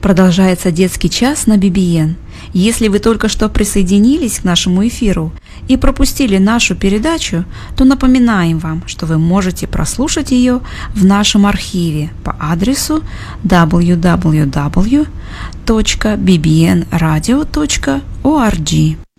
Продолжается детский час на BBN. Если вы только что присоединились к нашему эфиру и пропустили нашу передачу, то напоминаем вам, что вы можете прослушать ее в нашем архиве по адресу www.bbnradio.org.